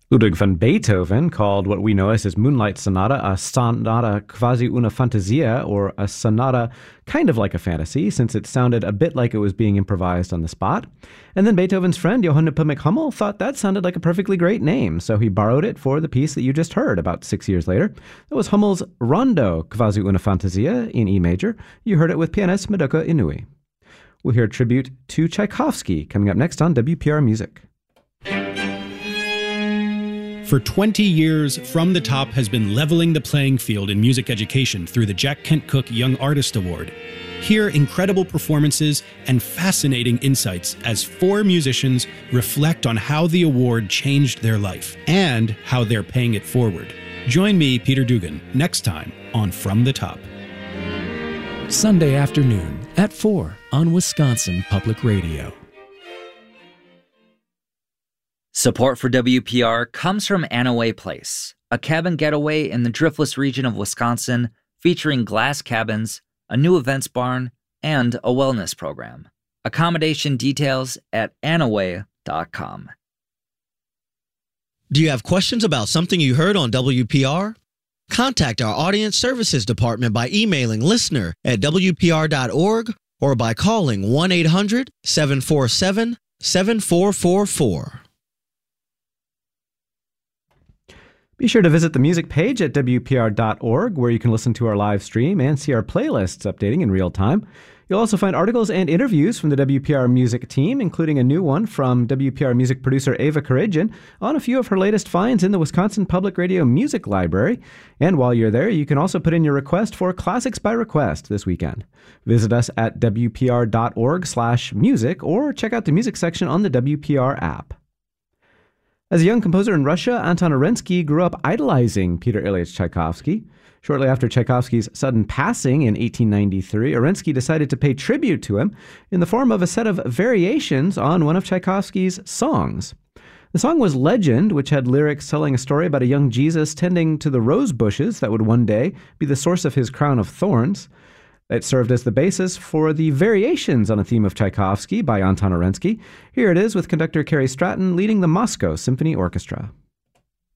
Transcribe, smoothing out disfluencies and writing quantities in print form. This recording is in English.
Ludwig van Beethoven called what we know as his Moonlight Sonata a sonata quasi una fantasia, or a sonata kind of like a fantasy, since it sounded a bit like it was being improvised on the spot. And then Beethoven's friend Johann Nepomuk Hummel thought that sounded like a perfectly great name, so he borrowed it for the piece that you just heard about 6 years later. That was Hummel's Rondo quasi una fantasia in E major. You heard it with pianist Madoka Inui. We'll hear a tribute to Tchaikovsky coming up next on WPR Music. For 20 years, From the Top has been leveling the playing field in music education through the Jack Kent Cooke Young Artist Award. Hear incredible performances and fascinating insights as 4 musicians reflect on how the award changed their life and how they're paying it forward. Join me, Peter Dugan, next time on From the Top. Sunday afternoon at 4 on Wisconsin Public Radio. Support for WPR comes from Anaway Place, a cabin getaway in the driftless region of Wisconsin featuring glass cabins, a new events barn, and a wellness program. Accommodation details at anaway.com. Do you have questions about something you heard on WPR? Contact our Audience Services Department by emailing listener@wpr.org or by calling 1-800-747-7444. Be sure to visit the music page at WPR.org, where you can listen to our live stream and see our playlists updating in real time. You'll also find articles and interviews from the WPR Music team, including a new one from WPR Music producer Ava Karajan on a few of her latest finds in the Wisconsin Public Radio Music Library. And while you're there, you can also put in your request for Classics by Request this weekend. Visit us at WPR.org/music or check out the music section on the WPR app. As a young composer in Russia, Anton Arensky grew up idolizing Peter Ilyich Tchaikovsky. Shortly after Tchaikovsky's sudden passing in 1893, Arensky decided to pay tribute to him in the form of a set of variations on one of Tchaikovsky's songs. The song was Legend, which had lyrics telling a story about a young Jesus tending to the rose bushes that would one day be the source of his crown of thorns. It served as the basis for the variations on a theme of Tchaikovsky by Anton Arensky. Here it is with conductor Cary Stratton leading the Moscow Symphony Orchestra.